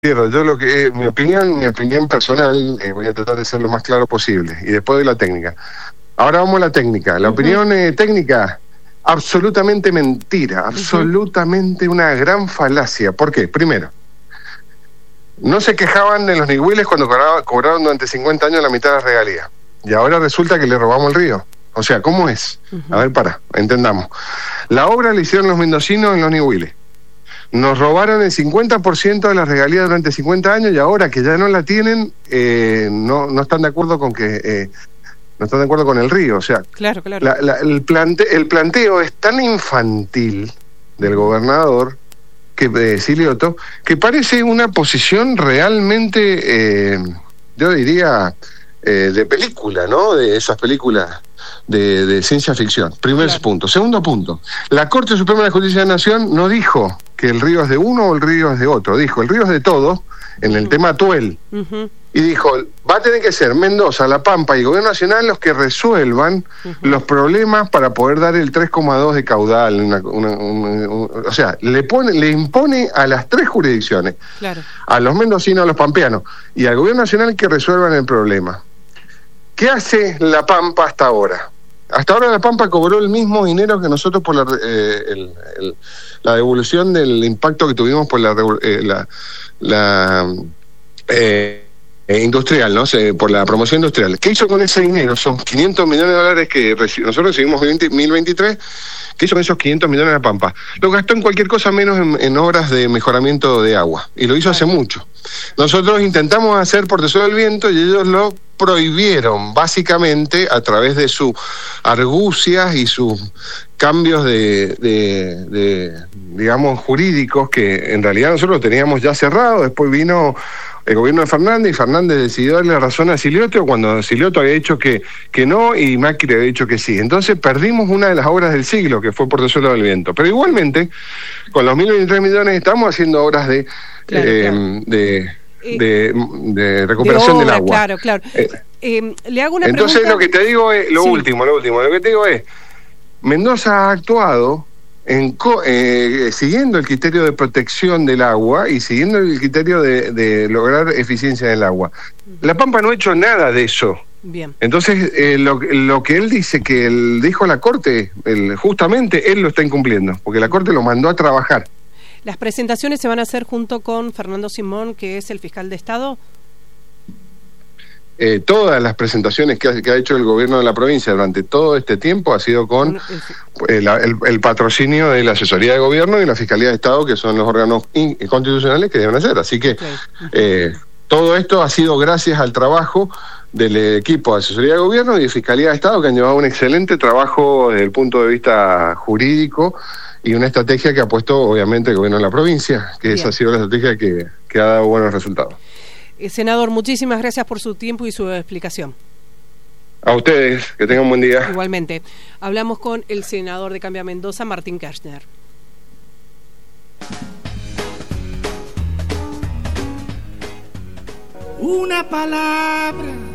Yo mi opinión personal, voy a tratar de ser lo más claro posible, y después de la técnica. Ahora vamos a la técnica. La opinión técnica, absolutamente mentira, absolutamente una gran falacia. ¿Por qué? Primero, no se quejaban de los Nigüiles cuando cobraron durante 50 años la mitad de las regalías, y ahora resulta que le robamos el río. O sea, ¿cómo es? A ver, entendamos. La obra la hicieron los mendocinos en los Nigüiles. Nos robaron el 50% de las regalías durante 50 años, y ahora que ya no la tienen, no están de acuerdo con que no están de acuerdo con el río. O sea, claro. El planteo es tan infantil del gobernador, Silioto, que parece una posición realmente, yo diría, de película, ¿no? De esas películas de ciencia ficción. Primer punto. Segundo punto, la Corte Suprema de Justicia de la Nación no dijo que el río es de uno o el río es de otro, dijo el río es de todos en el tema Tuel, y dijo, va a tener que ser Mendoza, La Pampa y el Gobierno Nacional los que resuelvan los problemas para poder dar el 3,2 de caudal. O sea, le impone a las tres jurisdicciones, a los mendocinos, a los pampeanos y al Gobierno Nacional, que resuelvan el problema. ¿Qué hace La Pampa hasta ahora? Hasta ahora La Pampa cobró el mismo dinero que nosotros por la devolución del impacto que tuvimos por industrial, ¿no? Por la promoción industrial. ¿Qué hizo con ese dinero? Son 500 millones de dólares que nosotros recibimos en 2023. ¿Qué hizo con esos 500 millones de La Pampa? Lo gastó en cualquier cosa menos en obras de mejoramiento de agua. Y lo hizo hace mucho. Nosotros intentamos hacer por Tesoro del Viento y ellos lo prohibieron, básicamente a través de sus argucias y sus cambios digamos, jurídicos, que en realidad nosotros lo teníamos ya cerrado. Después vino el gobierno de Fernández, y Fernández decidió darle la razón a Silioto cuando Silioto había dicho que no, y Macri había dicho que sí. Entonces perdimos una de las obras del siglo, que fue Por Tesoro del Viento. Pero igualmente, con los 1.023 millones estamos haciendo obras de recuperación del agua. Claro. Le hago una entonces pregunta. Lo que te digo es, lo último, lo que te digo es, Mendoza ha actuado siguiendo el criterio de protección del agua y siguiendo el criterio de lograr eficiencia del agua. La Pampa no ha hecho nada de eso. Bien. Entonces, lo que él dice que él dijo a la Corte, justamente él lo está incumpliendo, porque la Corte lo mandó a trabajar. ¿Las presentaciones se van a hacer junto con Fernando Simón, que es el fiscal de Estado? Todas las presentaciones que ha hecho el gobierno de la provincia durante todo este tiempo ha sido con el patrocinio de la asesoría de gobierno y la Fiscalía de Estado, que son los órganos constitucionales que deben hacer. Así que todo esto ha sido gracias al trabajo del equipo de asesoría de gobierno y de Fiscalía de Estado, que han llevado un excelente trabajo desde el punto de vista jurídico y una estrategia que ha puesto obviamente el gobierno de la provincia, que esa ha sido la estrategia que ha dado buenos resultados. Senador, muchísimas gracias por su tiempo y su explicación. A ustedes, que tengan un buen día. Igualmente. Hablamos con el senador de Cambia Mendoza, Martín Kirchner. Una palabra